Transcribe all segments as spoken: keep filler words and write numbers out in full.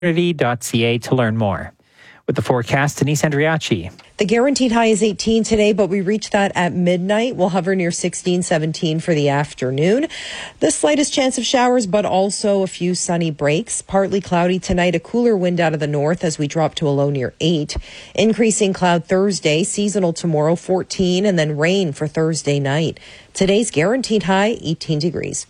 dot c a to learn more. With the forecast, Denise Andriachi. The guaranteed high is eighteen today, but we reach that at midnight. We'll hover near sixteen, seventeen for the afternoon. The slightest chance of showers, but also a few sunny breaks. Partly cloudy tonight, a cooler wind out of the north as we drop to a low near eight. Increasing cloud Thursday, seasonal tomorrow, fourteen, and then rain for Thursday night. Today's guaranteed high, eighteen degrees.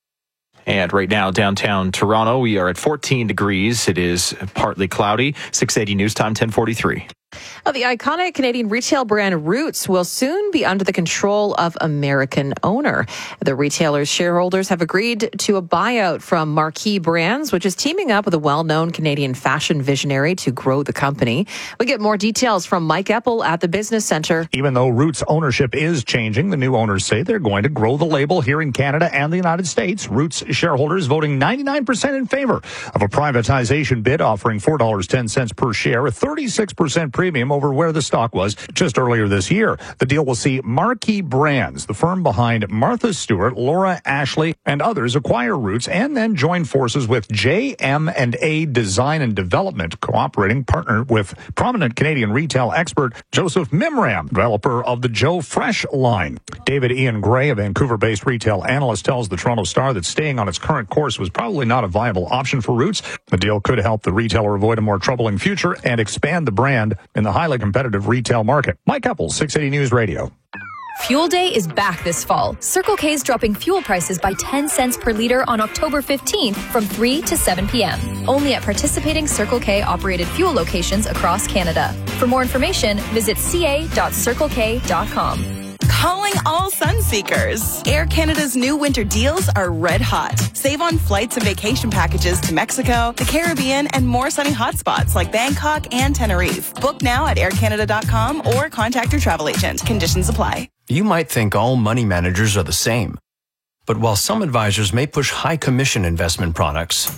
And right now, downtown Toronto, we are at fourteen degrees. It is partly cloudy. six eighty News Time, ten forty-three. Well, the iconic Canadian retail brand Roots will soon be under the control of American owner. The retailer's shareholders have agreed to a buyout from Marquee Brands, which is teaming up with a well-known Canadian fashion visionary to grow the company. We get more details from Mike Eppel at the Business Centre. Even though Roots ownership is changing, the new owners say they're going to grow the label here in Canada and the United States. Roots shareholders voting ninety-nine percent in favor of a privatization bid offering four dollars and ten cents per share, a thirty-six percent premium over where the stock was just earlier this year. The deal will see Marquee Brands, the firm behind Martha Stewart, Laura Ashley, and others, acquire Roots and then join forces with J M and A Design and Development, cooperating partner with prominent Canadian retail expert Joseph Mimram, developer of the Joe Fresh line. David Ian Gray, a Vancouver-based retail analyst, tells the Toronto Star that staying on its current course was probably not a viable option for Roots. The deal could help the retailer avoid a more troubling future and expand the brand in the highly competitive retail market. Mike Eppel, six eighty News Radio. Fuel Day is back this fall. Circle K is dropping fuel prices by ten cents per litre on October fifteenth from three to seven p.m. Only at participating Circle K operated fuel locations across Canada. For more information, visit c a dot circle k dot com. Calling all sun seekers. Air Canada's new winter deals are red hot. Save on flights and vacation packages to Mexico, the Caribbean, and more sunny hotspots like Bangkok and Tenerife. Book now at air canada dot com or contact your travel agent. Conditions apply. You might think all money managers are the same. But while some advisors may push high commission investment products,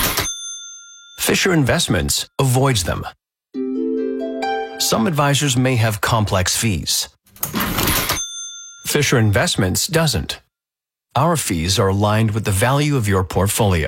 Fisher Investments avoids them. Some advisors may have complex fees. Fisher Investments doesn't. Our fees are aligned with the value of your portfolio.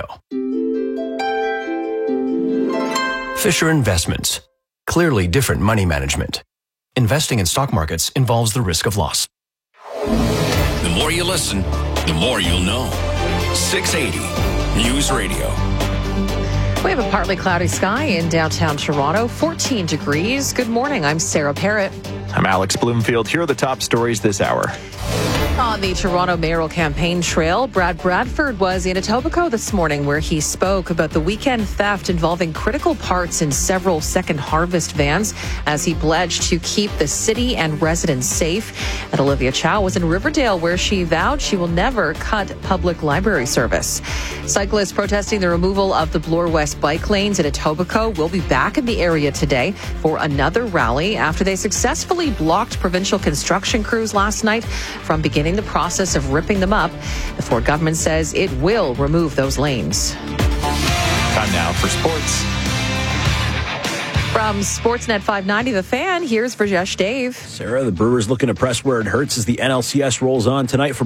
Fisher Investments. Clearly different money management. Investing in stock markets involves the risk of loss. The more you listen, the more you'll know. six eighty News Radio. We have a partly cloudy sky in downtown Toronto, fourteen degrees. Good morning. I'm Sarah Parrott. I'm Alex Bloomfield. Here are the top stories this hour. On the Toronto mayoral campaign trail, Brad Bradford was in Etobicoke this morning where he spoke about the weekend theft involving critical parts in several Second Harvest vans as he pledged to keep the city and residents safe. And Olivia Chow was in Riverdale where she vowed she will never cut public library service. Cyclists protesting the removal of the Bloor West bike lanes in Etobicoke will be back in the area today for another rally after they successfully blocked provincial construction crews last night from beginning the process of ripping them up. The Ford government says it will remove those lanes. Time now for sports. From Sportsnet five ninety, The Fan, here's Rajesh Dave. Sarah, the Brewers looking to press where it hurts as the N L C S rolls on tonight for